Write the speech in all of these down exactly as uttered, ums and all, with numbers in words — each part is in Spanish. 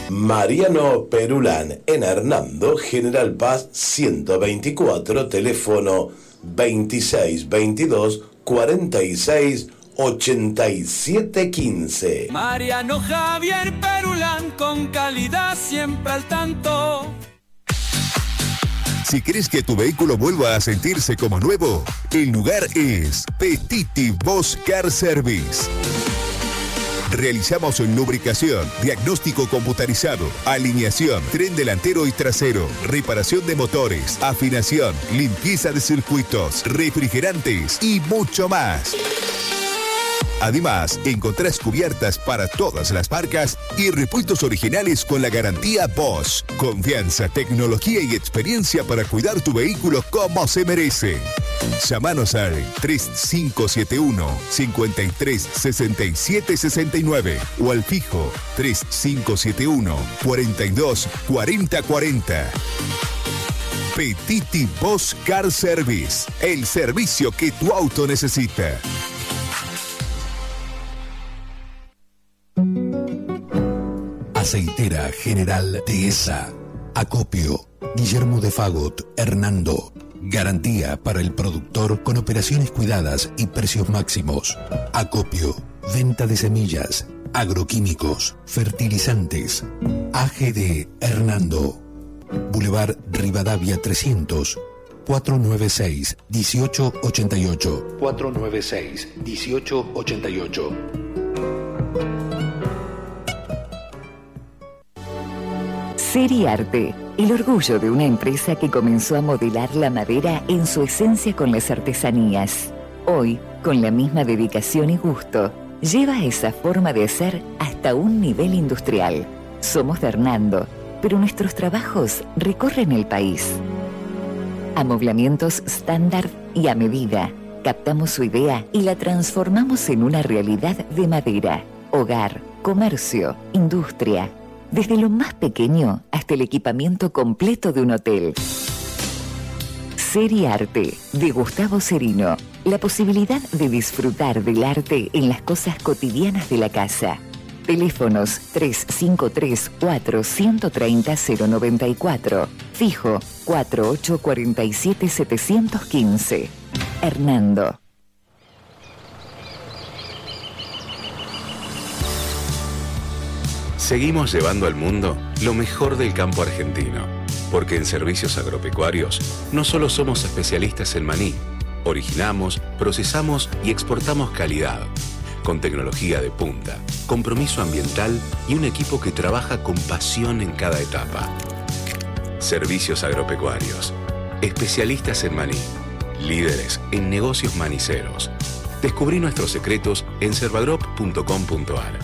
Mariano Perulán, en Hernando, General Paz ciento veinticuatro, teléfono veintiséis veintidós cuarenta y seis ochenta y siete quince. Mariano Javier Perulán, con calidad siempre al tanto. Si querés que tu vehículo vuelva a sentirse como nuevo, el lugar es Petiti Bosch Car Service. Realizamos lubricación, diagnóstico computarizado, alineación, tren delantero y trasero, reparación de motores, afinación, limpieza de circuitos, refrigerantes y mucho más. Además, encontrás cubiertas para todas las marcas y repuestos originales con la garantía Bosch. Confianza, tecnología y experiencia para cuidar tu vehículo como se merece. Llámanos al tres cinco siete uno, cinco tres seis siete seis nueve o al fijo tres cinco siete uno, cuarenta y dos cuarenta cuarenta. Petiti Bosch Car Service, el servicio que tu auto necesita. Aceitera General Dehesa. Acopio. Guillermo de Fagot, Hernando. Garantía para el productor con operaciones cuidadas y precios máximos. Acopio. Venta de semillas, agroquímicos, fertilizantes. A G D Hernando. Boulevard Rivadavia trescientos. cuatro nueve seis, uno ocho ocho ocho. cuatro nueve seis, uno ocho ocho ocho. Seriarte, el orgullo de una empresa que comenzó a modelar la madera en su esencia con las artesanías. Hoy, con la misma dedicación y gusto, lleva esa forma de hacer hasta un nivel industrial. Somos de Hernando, pero nuestros trabajos recorren el país. Amoblamientos estándar y a medida. Captamos su idea y la transformamos en una realidad de madera, hogar, comercio, industria. Desde lo más pequeño hasta el equipamiento completo de un hotel. Seriarte, de Gustavo Cerino. La posibilidad de disfrutar del arte en las cosas cotidianas de la casa. Teléfonos tres cinco tres cuatro uno tres cero cero nueve cuatro. Fijo cuatro ocho cuatro siete siete uno cinco. Hernando. Seguimos llevando al mundo lo mejor del campo argentino, porque en Servicios Agropecuarios no solo somos especialistas en maní, originamos, procesamos y exportamos calidad, con tecnología de punta, compromiso ambiental y un equipo que trabaja con pasión en cada etapa. Servicios Agropecuarios, especialistas en maní, líderes en negocios maniceros. Descubrí nuestros secretos en servagrop punto com punto ar.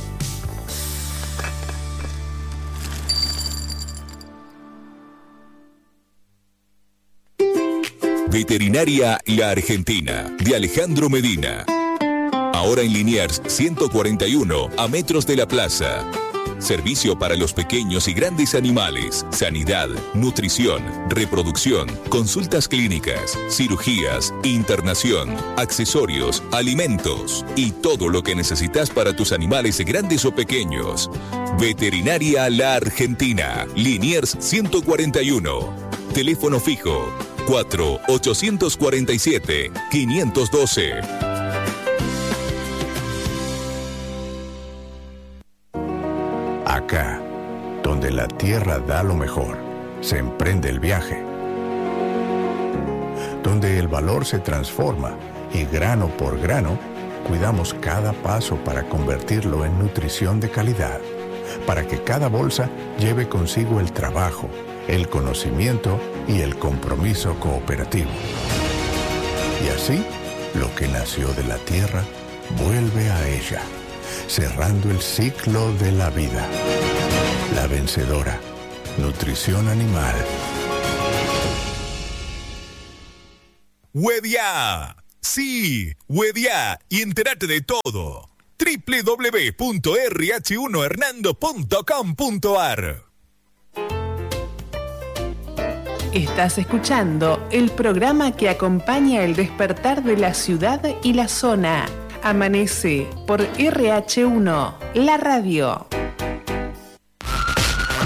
Veterinaria La Argentina, de Alejandro Medina. Ahora en Liniers ciento cuarenta y uno, a metros de la plaza. Servicio para los pequeños y grandes animales, sanidad, nutrición, reproducción, consultas clínicas, cirugías, internación, accesorios, alimentos y todo lo que necesitas para tus animales grandes o pequeños. Veterinaria La Argentina, Liniers ciento cuarenta y uno. Teléfono fijo cuatro ocho cuatro siete, cinco uno dos. Acá, donde la tierra da lo mejor, se emprende el viaje. Donde el valor se transforma y grano por grano, cuidamos cada paso para convertirlo en nutrición de calidad, para que cada bolsa lleve consigo el trabajo, el conocimiento y el compromiso cooperativo. Y así, lo que nació de la tierra vuelve a ella, cerrando el ciclo de la vida. La vencedora, nutrición animal. ¡Huevia! Sí, Huevia, y entérate de todo. doble u doble u doble u punto erre hache uno hernando punto com punto ar. Estás escuchando el programa que acompaña el despertar de la ciudad y la zona. Amanece por erre hache uno, la radio.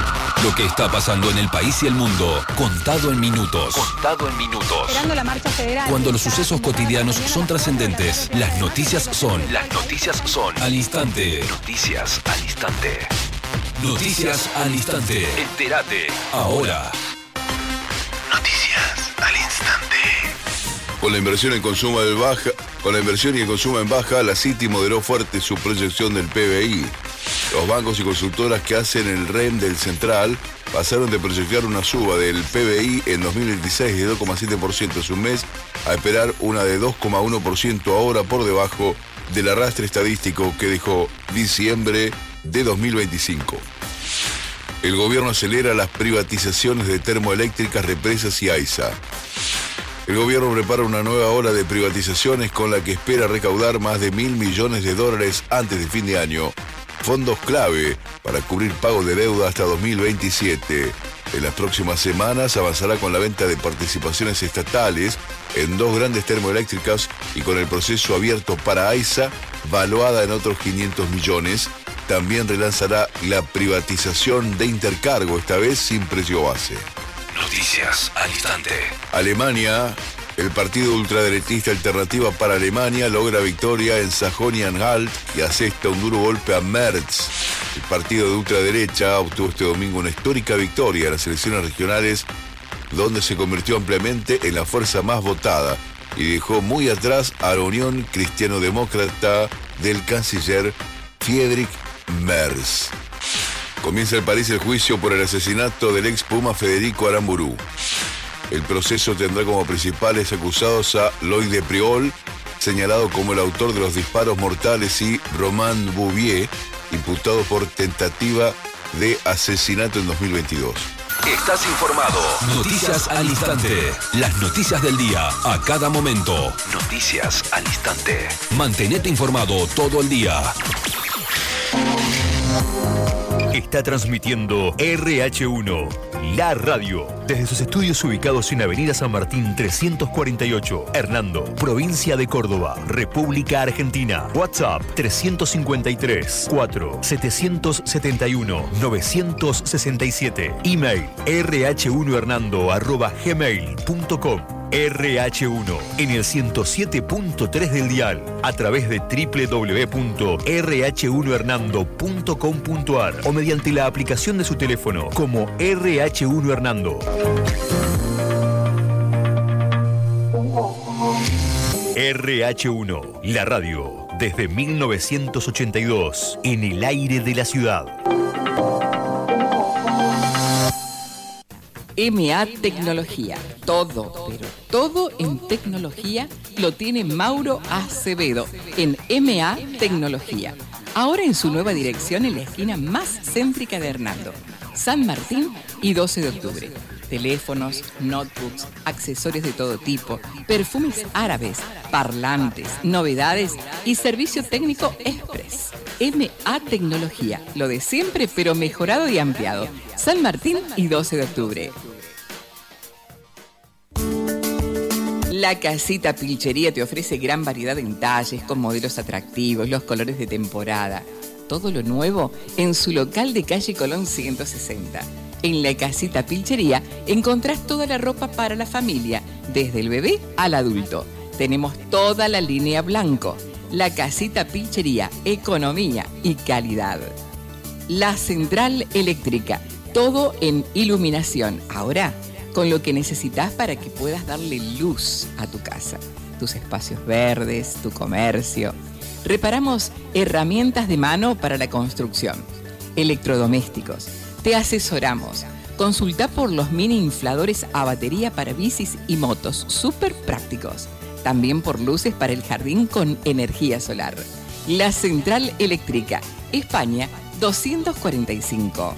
lo que está pasando en el país y el mundo, contado en minutos. Contado en minutos. Esperando la marcha federal. Cuando los sucesos cotidianos son trascendentes, las noticias son. Las noticias son. Al instante. Noticias al instante. Noticias al instante. Entérate. Ahora. Noticias al instante. Con la inversión en consumo en baja, con la inversión y el consumo en baja, la Citi moderó fuerte su proyección del P B I. Los bancos y consultoras que hacen el R E M del Central pasaron de proyectar una suba del P B I en dos mil veintiséis de dos coma siete por ciento hace un mes a esperar una de dos coma uno por ciento ahora, por debajo del arrastre estadístico que dejó diciembre de dos mil veinticinco. El gobierno acelera las privatizaciones de termoeléctricas, represas y AISA. El gobierno prepara una nueva ola de privatizaciones con la que espera recaudar más de mil millones de dólares antes de fin de año. Fondos clave para cubrir pagos de deuda hasta dos mil veintisiete. En las próximas semanas avanzará con la venta de participaciones estatales en dos grandes termoeléctricas y con el proceso abierto para AISA, valuada en otros quinientos millones. También relanzará la privatización de Intercargo, esta vez sin precio base. Noticias al instante. Alemania. El partido ultraderechista Alternativa para Alemania logra victoria en Sajonia-Anhalt y asesta un duro golpe a Merz. El partido de ultraderecha obtuvo este domingo una histórica victoria en las elecciones regionales, donde se convirtió ampliamente en la fuerza más votada y dejó muy atrás a la Unión Cristiano-Demócrata del canciller Friedrich Merz. Comienza en París el juicio por el asesinato del ex Puma Federico Aramburu. El proceso tendrá como principales acusados a Loïc de Priol, señalado como el autor de los disparos mortales, y Romain Bouvier, imputado por tentativa de asesinato en dos mil veintidós. Estás informado. Noticias al instante. Las noticias del día a cada momento. Noticias al instante. Mantenete informado todo el día. Está transmitiendo R H uno, la radio, desde sus estudios ubicados en Avenida San Martín trescientos cuarenta y ocho, Hernando, provincia de Córdoba, República Argentina. WhatsApp tres cinco tres, cuatro siete siete uno, nueve seis siete. Email r h uno hernando arroba gmail punto com. R H uno en el ciento siete punto tres del dial, a través de doble u doble u doble u punto r h uno hernando punto com punto a r o mediante la aplicación de su teléfono como R H uno Hernando. R H uno, la radio, desde mil novecientos ochenta y dos, en el aire de la ciudad. M A Tecnología, todo, pero todo en tecnología lo tiene Mauro Acevedo en M A Tecnología. Ahora en su nueva dirección en la esquina más céntrica de Hernando, San Martín y doce de octubre. Teléfonos, notebooks, accesorios de todo tipo, perfumes árabes, parlantes, novedades y servicio técnico express. M A Tecnología, lo de siempre pero mejorado y ampliado. San Martín y doce de octubre. La Casita Pilchería te ofrece gran variedad en talles, con modelos atractivos, los colores de temporada. Todo lo nuevo en su local de calle Colón ciento sesenta. En la Casita Pilchería encontrás toda la ropa para la familia, desde el bebé al adulto. Tenemos toda la línea blanco. La Casita Pilchería, economía y calidad. La Central Eléctrica, todo en iluminación. Ahora, con lo que necesitas para que puedas darle luz a tu casa, tus espacios verdes, tu comercio. Reparamos herramientas de mano para la construcción, electrodomésticos. Te asesoramos. Consulta por los mini infladores a batería para bicis y motos, súper prácticos. También por luces para el jardín con energía solar. La Central Eléctrica, España doscientos cuarenta y cinco.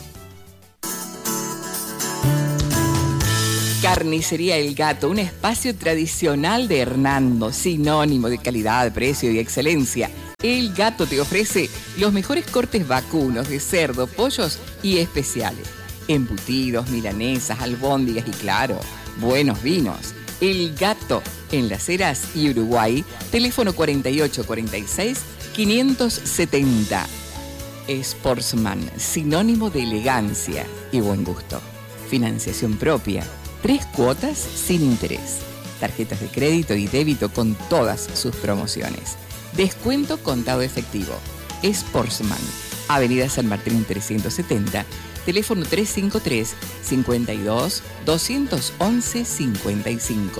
Carnicería El Gato, un espacio tradicional de Hernando, sinónimo de calidad, precio y excelencia. El Gato te ofrece los mejores cortes vacunos de cerdo, pollos y especiales. Embutidos, milanesas, albóndigas y, claro, buenos vinos. El Gato, en Las Heras y Uruguay, teléfono cuarenta y ocho cuarenta y seis quinientos setenta. Sportsman, sinónimo de elegancia y buen gusto. Financiación propia, tres cuotas sin interés. Tarjetas de crédito y débito con todas sus promociones. Descuento contado efectivo. Sportsman, Avenida San Martín trescientos setenta, teléfono trescientos cincuenta y tres, cincuenta y dos, doscientos once, cincuenta y cinco.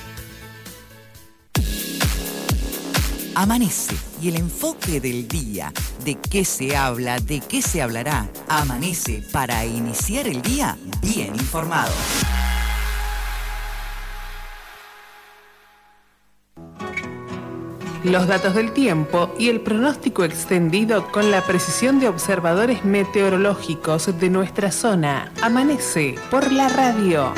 Amanece y el enfoque del día, de qué se habla, de qué se hablará. Amanece para iniciar el día bien informado. Los datos del tiempo y el pronóstico extendido con la precisión de observadores meteorológicos de nuestra zona. Amanece por la radio.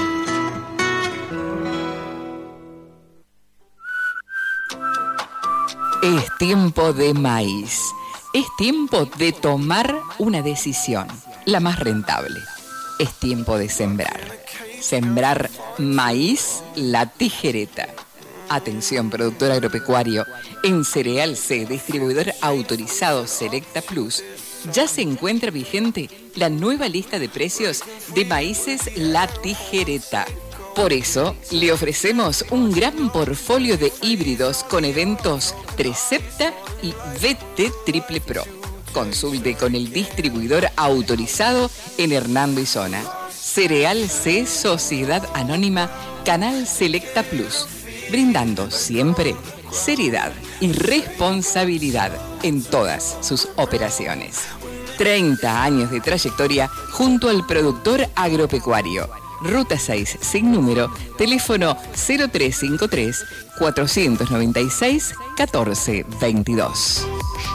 Es tiempo de maíz. Es tiempo de tomar una decisión, la más rentable. Es tiempo de sembrar. Sembrar maíz La Tijereta. Atención, productor agropecuario. En Cereal C, distribuidor autorizado Selecta Plus, ya se encuentra vigente la nueva lista de precios de maíces La Tijereta. Por eso, le ofrecemos un gran portfolio de híbridos con eventos Trecepta y V T Triple Pro. Consulte con el distribuidor autorizado en Hernando y Zona. Cereal C, Sociedad Anónima, Canal Selecta Plus. Brindando siempre seriedad y responsabilidad en todas sus operaciones. treinta años de trayectoria junto al productor agropecuario. Ruta seis, sin número, teléfono cero tres cinco tres, cuatro nueve seis, uno cuatro dos dos.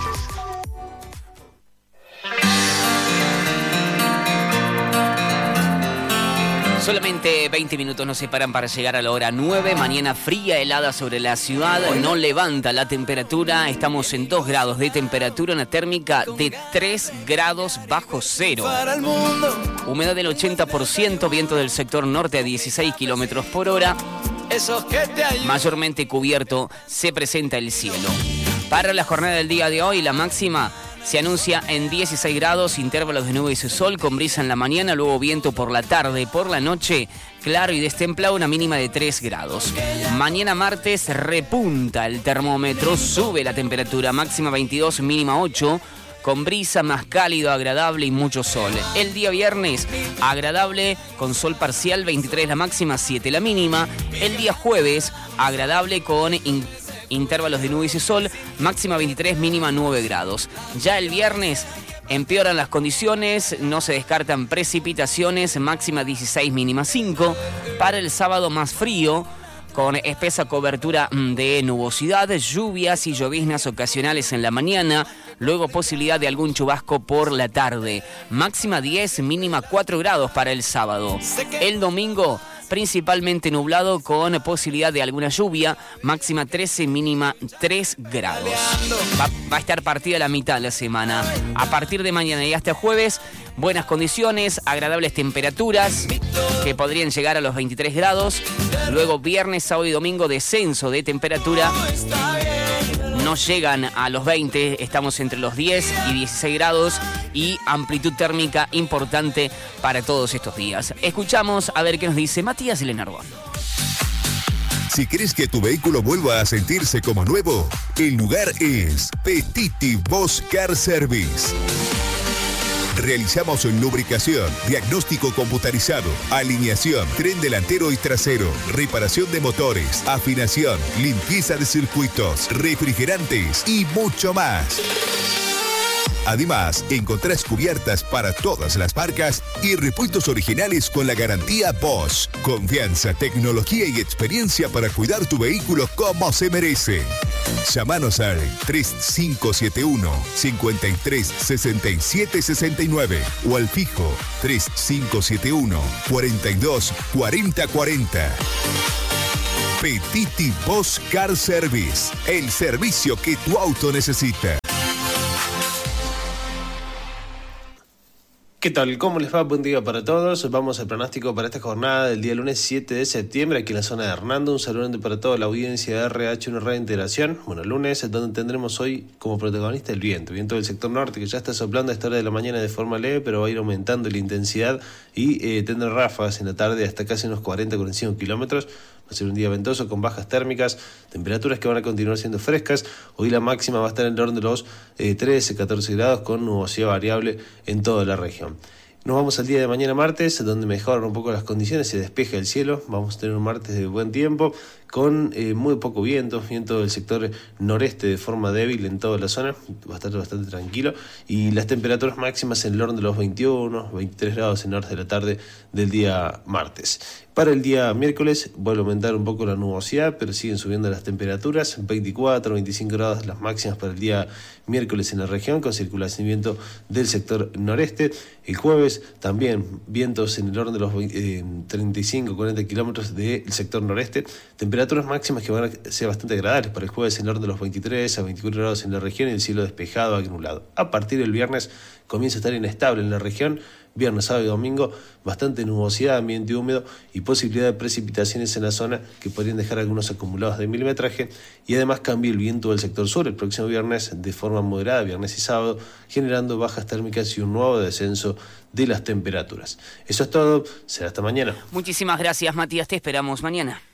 Solamente veinte minutos nos separan para llegar a la hora nueve. Mañana fría, helada sobre la ciudad. No levanta la temperatura. Estamos en dos grados de temperatura. Una térmica de tres grados bajo cero. Humedad del ochenta por ciento. Viento del sector norte a dieciséis kilómetros por hora. Mayormente cubierto se presenta el cielo. Para la jornada del día de hoy, la máxima se anuncia en dieciséis grados, intervalos de nubes y sol, con brisa en la mañana, luego viento por la tarde. Por la noche, claro y destemplado, una mínima de tres grados. Mañana martes repunta el termómetro, sube la temperatura, máxima veintidós, mínima ocho, con brisa, más cálido, agradable y mucho sol. El día viernes, agradable, con sol parcial, veintitrés la máxima, siete la mínima. El día jueves, agradable con in- intervalos de nubes y sol, máxima veintitrés, mínima nueve grados. Ya el viernes empeoran las condiciones, no se descartan precipitaciones, máxima dieciséis, mínima cinco. Para el sábado más frío, con espesa cobertura de nubosidad, lluvias y lloviznas ocasionales en la mañana, luego posibilidad de algún chubasco por la tarde. Máxima diez, mínima cuatro grados para el sábado. El domingo, principalmente nublado con posibilidad de alguna lluvia, máxima trece, mínima tres grados. Va, va a estar partida la mitad de la semana. A partir de mañana y hasta jueves, buenas condiciones, agradables temperaturas que podrían llegar a los veintitrés grados. Luego viernes, sábado y domingo, descenso de temperatura. No llegan a los veinte, estamos entre los diez y dieciséis grados y amplitud térmica importante para todos estos días. Escuchamos a ver qué nos dice Matías Lenardón. Si querés que tu vehículo vuelva a sentirse como nuevo, el lugar es Petiti Bosch Car Service. Realizamos lubricación, diagnóstico computarizado, alineación, tren delantero y trasero, reparación de motores, afinación, limpieza de circuitos, refrigerantes y mucho más. Además, encontrás cubiertas para todas las marcas y repuestos originales con la garantía Bosch. Confianza, tecnología y experiencia para cuidar tu vehículo como se merece. Llámanos al tres cinco siete uno, cinco tres, seis siete seis nueve o al fijo tres cinco siete uno, cuatro dos, cuatro cero cuatro cero. Petiti Bosch Car Service, el servicio que tu auto necesita. ¿Qué tal? ¿Cómo les va? Buen día para todos. Vamos al pronóstico para esta jornada del día lunes siete de septiembre aquí en la zona de Hernando. Un saludo para toda la audiencia de R H uno Radio Integración. Bueno, lunes donde tendremos hoy como protagonista el viento. Viento del sector norte que ya está soplando a esta hora de la mañana de forma leve, pero va a ir aumentando la intensidad y eh, tendrá ráfagas en la tarde hasta casi unos cuarenta a cuarenta y cinco kilómetros. Va a ser un día ventoso con bajas térmicas, temperaturas que van a continuar siendo frescas. Hoy la máxima va a estar en el orden de los eh, trece a catorce grados con nubosidad variable en toda la región. Nos vamos al día de mañana martes, donde mejoran un poco las condiciones, se despeja el cielo. Vamos a tener un martes de buen tiempo, con eh, muy poco viento, viento del sector noreste de forma débil en toda la zona, va a estar bastante tranquilo, y las temperaturas máximas en el orden de los veintiuno, veintitrés grados en horas de la tarde del día martes. Para el día miércoles vuelve a aumentar un poco la nubosidad, pero siguen subiendo las temperaturas, veinticuatro, veinticinco grados las máximas para el día miércoles en la región, con circulación y viento del sector noreste. El jueves también vientos en el orden de los eh, treinta y cinco a cuarenta kilómetros del sector noreste, temperaturas máximas que van a ser bastante agradables para el jueves en el orden de los veintitrés a veinticuatro grados en la región y el cielo despejado a nublado. A partir del viernes comienza a estar inestable en la región, viernes, sábado y domingo, bastante nubosidad, ambiente húmedo y posibilidad de precipitaciones en la zona que podrían dejar algunos acumulados de milimetraje, y además cambia el viento del sector sur el próximo viernes de forma moderada, viernes y sábado, generando bajas térmicas y un nuevo descenso de las temperaturas. Eso es todo, será hasta mañana. Muchísimas gracias, Matías, te esperamos mañana.